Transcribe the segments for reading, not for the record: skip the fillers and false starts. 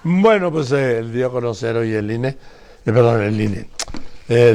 Bueno, pues el dio a conocer hoy el INE, perdón, el INE, el,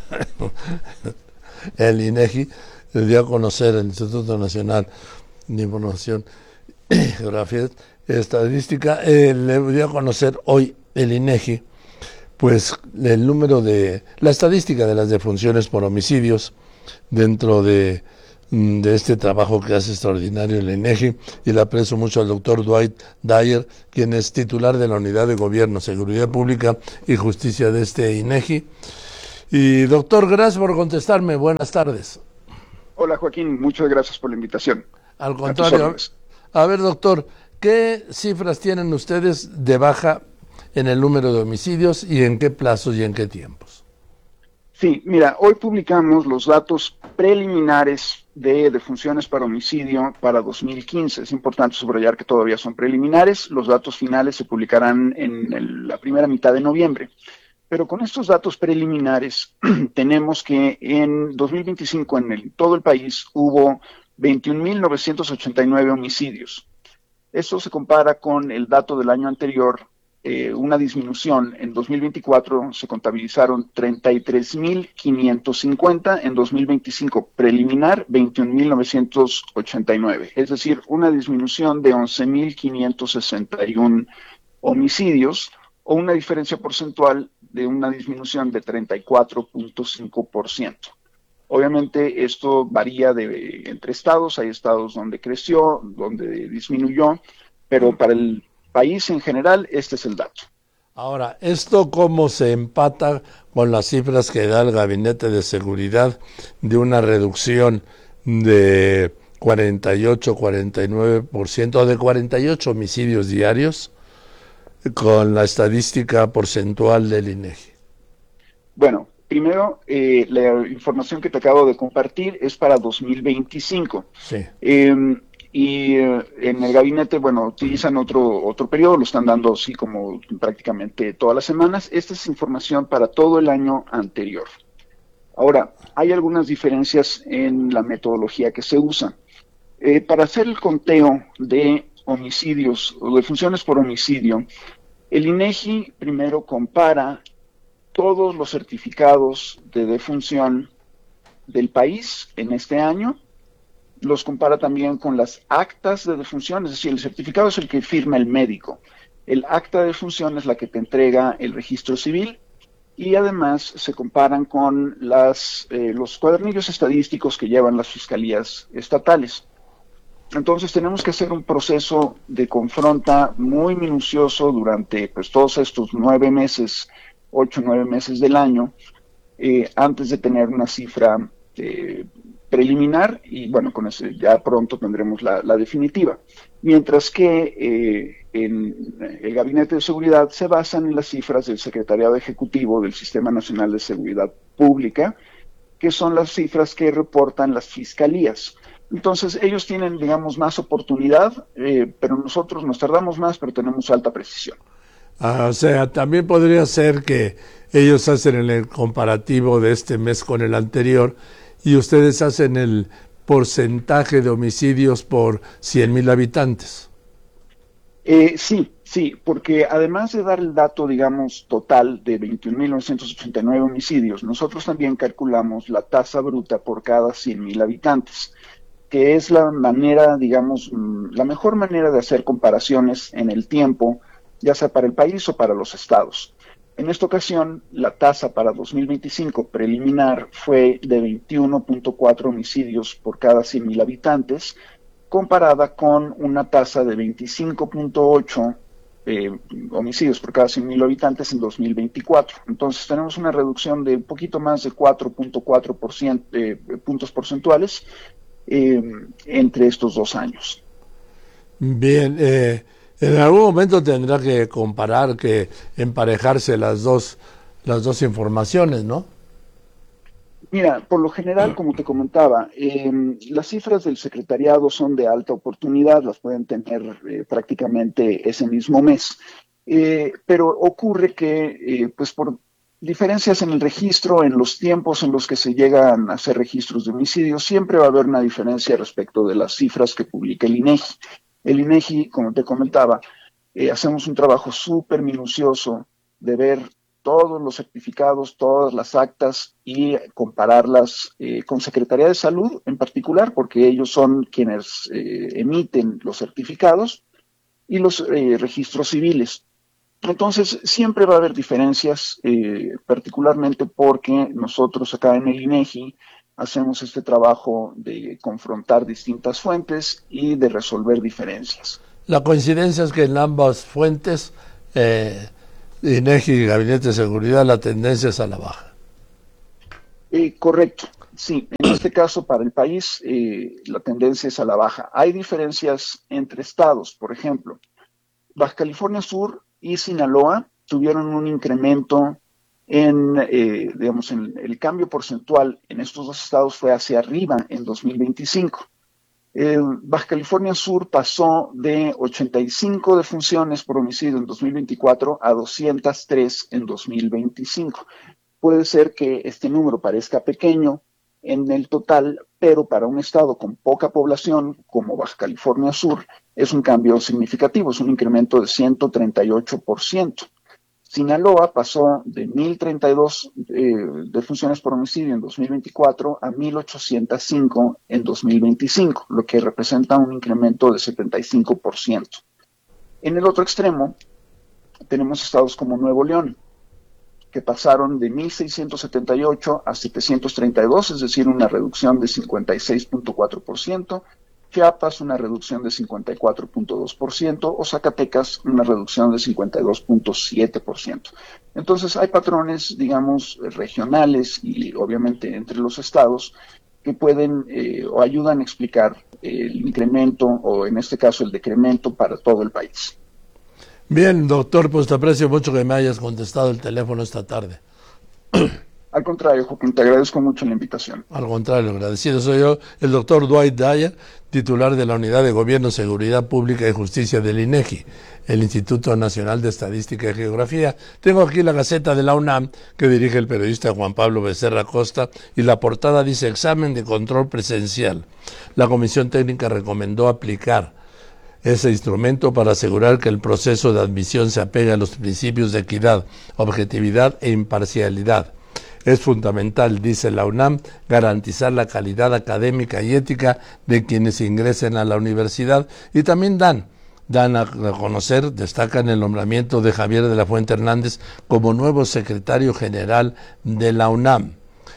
el INEGI, le dio a conocer el Instituto Nacional de Información y Geografía Estadística, le dio a conocer hoy el INEGI, pues el número de, la estadística de las defunciones por homicidios dentro de este trabajo que hace extraordinario el INEGI, y le aprecio mucho al doctor Dwight Dyer, quien es titular de la Unidad de Gobierno, Seguridad Pública y Justicia de este INEGI. Y doctor, gracias por contestarme, buenas tardes. Hola Joaquín, muchas gracias por la invitación. Al A tus contrario, órdenes. a ver doctor, ¿qué cifras tienen ustedes de baja en el número de homicidios y en qué plazos y en qué tiempos? Sí, mira, hoy publicamos los datos preliminares de defunciones para homicidio para 2015. Es importante subrayar que todavía son preliminares. Los datos finales se publicarán en la primera mitad de noviembre. Pero con estos datos preliminares tenemos que en 2025 todo el país hubo 21.989 homicidios. Esto se compara con el dato del año anterior, una disminución. En 2024 se contabilizaron 33.550, en 2025 preliminar 21.989, es decir, una disminución de 11.561 homicidios o una diferencia porcentual de una disminución de 34.5%. Obviamente esto varía entre estados, hay estados donde creció, donde disminuyó, pero para el país en general este es el dato. Ahora, ¿esto cómo se empata con las cifras que da el Gabinete de Seguridad de una reducción de 48, 49% o de 48 homicidios diarios con la estadística porcentual del INEGI? Bueno, primero, la información que te acabo de compartir es para 2025. Sí. En el gabinete, bueno, utilizan otro periodo, lo están dando así como prácticamente todas las semanas. Esta es información para todo el año anterior. Ahora, hay algunas diferencias en la metodología que se usa. Para hacer el conteo de homicidios o de funciones por homicidio, el INEGI primero compara todos los certificados de defunción del país en este año, los compara también con las actas de defunción, es decir, el certificado es el que firma el médico, el acta de defunción es la que te entrega el registro civil, y además se comparan con los cuadernillos estadísticos que llevan las fiscalías estatales. Entonces tenemos que hacer un proceso de confronta muy minucioso durante pues, todos estos 9 meses, 8 o 9 meses del año, antes de tener una cifra preliminar, y bueno, con eso ya pronto tendremos la definitiva. Mientras que en el Gabinete de Seguridad se basan en las cifras del Secretariado Ejecutivo del Sistema Nacional de Seguridad Pública, que son las cifras que reportan las fiscalías. Entonces, ellos tienen, digamos, más oportunidad, pero nosotros nos tardamos más, pero tenemos alta precisión. O sea, también podría ser que ellos hacen el comparativo de este mes con el anterior y ustedes hacen el porcentaje de homicidios por 100,000 habitantes. Sí, porque además de dar el dato, digamos, total de 21.989 homicidios, nosotros también calculamos la tasa bruta por cada 100.000 habitantes, que es la manera, digamos, la mejor manera de hacer comparaciones en el tiempo, ya sea para el país o para los estados. En esta ocasión, la tasa para 2025 preliminar fue de 21.4 homicidios por cada 100.000 habitantes, comparada con una tasa de 25.8 homicidios por cada 100.000 habitantes en 2024. Entonces tenemos una reducción de un poquito más de 4.4% puntos porcentuales entre estos 2 años. Bien, en algún momento tendrá que comparar, que emparejarse las dos informaciones, ¿no? Mira, por lo general, como te comentaba, las cifras del secretariado son de alta oportunidad, las pueden tener prácticamente ese mismo mes, pero ocurre que, pues por diferencias en el registro, en los tiempos en los que se llegan a hacer registros de homicidios, siempre va a haber una diferencia respecto de las cifras que publica el INEGI. El INEGI, como te comentaba, hacemos un trabajo súper minucioso de ver todos los certificados, todas las actas y compararlas con Secretaría de Salud en particular, porque ellos son quienes emiten los certificados y los registros civiles. Entonces, siempre va a haber diferencias, particularmente porque nosotros acá en el INEGI hacemos este trabajo de confrontar distintas fuentes y de resolver diferencias. La coincidencia es que en ambas fuentes, INEGI y Gabinete de Seguridad, la tendencia es a la baja. Correcto, sí. En este caso, para el país, la tendencia es a la baja. Hay diferencias entre estados. Por ejemplo, Baja California Sur y Sinaloa tuvieron un incremento digamos, en el cambio porcentual en estos dos estados fue hacia arriba en 2025. Baja California Sur pasó de 85 defunciones por homicidio en 2024 a 203 en 2025. Puede ser que este número parezca pequeño en el total, pero para un estado con poca población como Baja California Sur es un cambio significativo, es un incremento de 138%. Sinaloa pasó de 1,032 defunciones por homicidio en 2024 a 1,805 en 2025, lo que representa un incremento de 75%. En el otro extremo, tenemos estados como Nuevo León, que pasaron de 1,678 a 732, es decir, una reducción de 56.4%, Chiapas una reducción de 54.2%, o Zacatecas una reducción de 52.7%. Entonces hay patrones, digamos, regionales y obviamente entre los estados que pueden o ayudan a explicar el incremento o en este caso el decremento para todo el país. Bien, doctor, pues te aprecio mucho que me hayas contestado el teléfono esta tarde. Al contrario, Joaquín, te agradezco mucho la invitación. Al contrario, agradecido soy yo, el doctor Dwight Dyer, titular de la Unidad de Gobierno, Seguridad Pública y Justicia del INEGI, el Instituto Nacional de Estadística y Geografía. Tengo aquí la Gaceta de la UNAM, que dirige el periodista Juan Pablo Becerra Costa, y la portada dice examen de control presencial. La Comisión Técnica recomendó aplicar ese instrumento para asegurar que el proceso de admisión se apegue a los principios de equidad, objetividad e imparcialidad. Es fundamental, dice la UNAM, garantizar la calidad académica y ética de quienes ingresen a la universidad, y también dan a conocer, destacan el nombramiento de Javier de la Fuente Hernández como nuevo secretario general de la UNAM.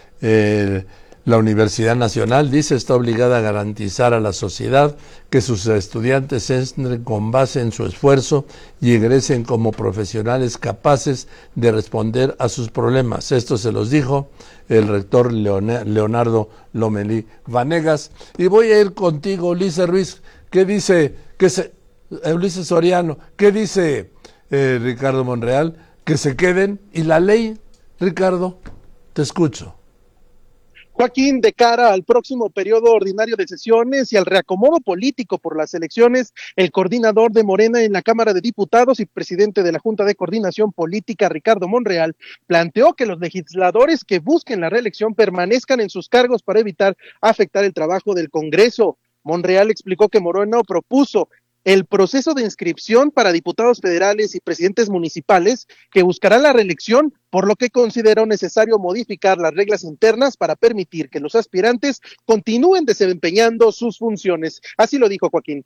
La Universidad Nacional, dice, está obligada a garantizar a la sociedad que sus estudiantes entren con base en su esfuerzo y egresen como profesionales capaces de responder a sus problemas. Esto se los dijo el rector Leonardo Lomelí Vanegas. Y voy a ir contigo, Ulises Ruiz. ¿Qué dice Ulises Soriano? ¿Qué dice Ricardo Monreal? Que se queden. ¿Y la ley, Ricardo? Te escucho. Joaquín, de cara al próximo periodo ordinario de sesiones y al reacomodo político por las elecciones, el coordinador de Morena en la Cámara de Diputados y presidente de la Junta de Coordinación Política, Ricardo Monreal, planteó que los legisladores que busquen la reelección permanezcan en sus cargos para evitar afectar el trabajo del Congreso. Monreal explicó que Morena propuso el proceso de inscripción para diputados federales y presidentes municipales que buscarán la reelección, por lo que consideró necesario modificar las reglas internas para permitir que los aspirantes continúen desempeñando sus funciones. Así lo dijo Joaquín.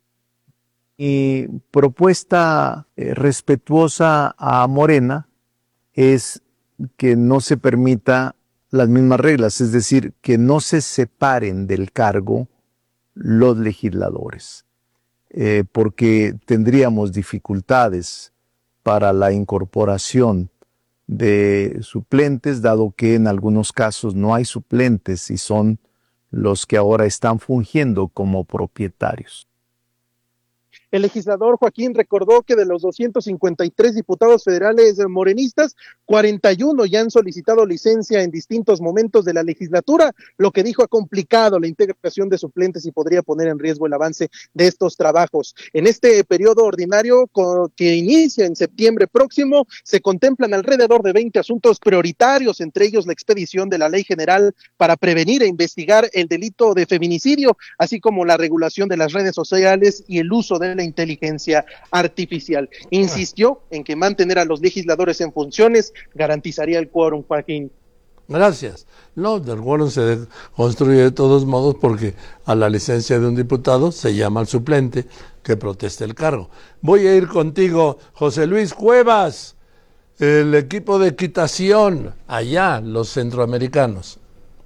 Mi propuesta respetuosa a Morena es que no se permita las mismas reglas, es decir, que no se separen del cargo los legisladores. Porque tendríamos dificultades para la incorporación de suplentes, dado que en algunos casos no hay suplentes y son los que ahora están fungiendo como propietarios. El legislador Joaquín recordó que de los 253 diputados federales morenistas, 41 ya han solicitado licencia en distintos momentos de la legislatura, lo que dijo ha complicado la integración de suplentes y podría poner en riesgo el avance de estos trabajos. En este periodo ordinario que inicia en septiembre próximo, se contemplan alrededor de 20 asuntos prioritarios, entre ellos la expedición de la Ley General para prevenir e investigar el delito de feminicidio, así como la regulación de las redes sociales y el uso de la inteligencia artificial. Insistió en que mantener a los legisladores en funciones garantizaría el quórum, Joaquín. Gracias. No, el quórum se construye de todos modos porque a la licencia de un diputado se llama al suplente que proteste el cargo. Voy a ir contigo, José Luis Cuevas, el equipo de equitación, allá, los centroamericanos.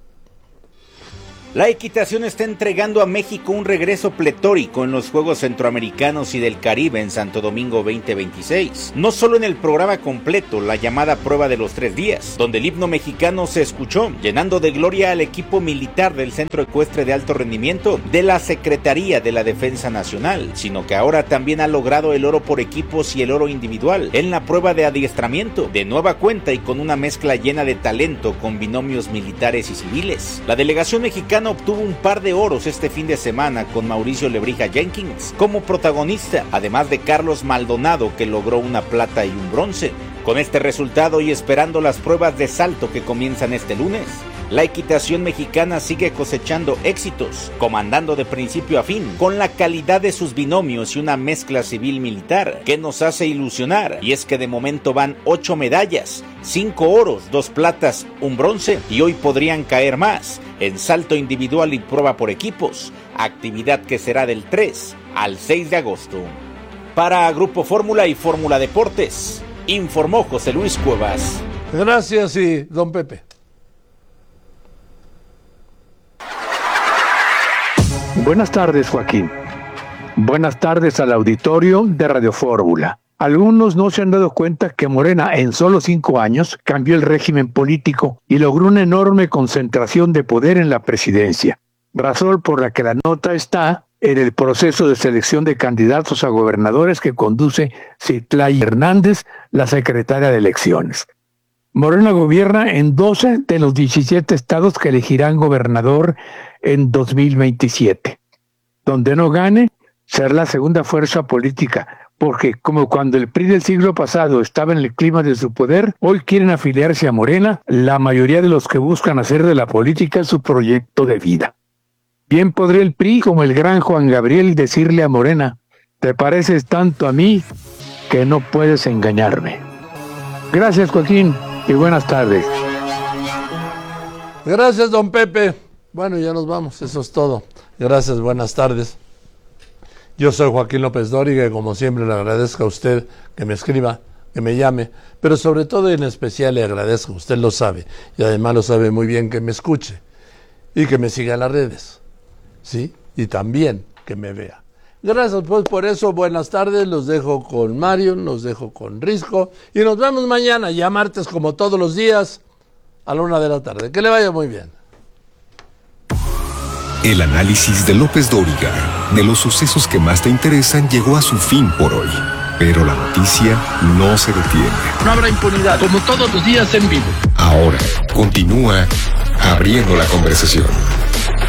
La equitación está entregando a México un regreso pletórico en los Juegos Centroamericanos y del Caribe en Santo Domingo 2026. No solo en el programa completo, la llamada prueba de los 3 días, donde el himno mexicano se escuchó, llenando de gloria al equipo militar del Centro Ecuestre de Alto Rendimiento de la Secretaría de la Defensa Nacional, sino que ahora también ha logrado el oro por equipos y el oro individual en la prueba de adiestramiento, de nueva cuenta y con una mezcla llena de talento con binomios militares y civiles. La delegación mexicana obtuvo un par de oros este fin de semana con Mauricio Lebrija Jenkins como protagonista, además de Carlos Maldonado, que logró una plata y un bronce. Con este resultado y esperando las pruebas de salto que comienzan este lunes, la equitación mexicana sigue cosechando éxitos, comandando de principio a fin, con la calidad de sus binomios y una mezcla civil-militar que nos hace ilusionar, y es que de momento van 8 medallas, 5 oros, 2 platas, un bronce, y hoy podrían caer más, en salto individual y prueba por equipos, actividad que será del 3 al 6 de agosto. Para Grupo Fórmula y Fórmula Deportes, informó José Luis Cuevas. Gracias, y don Pepe. Buenas tardes, Joaquín. Buenas tardes al auditorio de Radio Fórmula. Algunos no se han dado cuenta que Morena en solo 5 años cambió el régimen político y logró una enorme concentración de poder en la presidencia, razón por la que la nota está en el proceso de selección de candidatos a gobernadores que conduce Citlali Hernández, la secretaria de Elecciones. Morena gobierna en 12 de los 17 estados que elegirán gobernador en 2027. Donde no gane, será la segunda fuerza política, porque como cuando el PRI del siglo pasado estaba en el clima de su poder, hoy quieren afiliarse a Morena la mayoría de los que buscan hacer de la política su proyecto de vida. Bien podría el PRI, como el gran Juan Gabriel, decirle a Morena: te pareces tanto a mí que no puedes engañarme. Gracias, Joaquín, y buenas tardes. Gracias, don Pepe. Bueno, ya nos vamos, eso es todo. Gracias, buenas tardes. Yo soy Joaquín López Dóriga y como siempre le agradezco a usted que me escriba, que me llame, pero sobre todo y en especial le agradezco, usted lo sabe, y además lo sabe muy bien, que me escuche y que me siga en las redes, ¿sí? Y también que me vea. Gracias pues por eso, buenas tardes, los dejo con Mario, los dejo con Risco y nos vemos mañana, ya martes como todos los días, a la 1 de la tarde. Que le vaya muy bien. El análisis de López Dóriga de los sucesos que más te interesan llegó a su fin por hoy. Pero la noticia no se detiene. No habrá impunidad, como todos los días en vivo. Ahora continúa abriendo la conversación.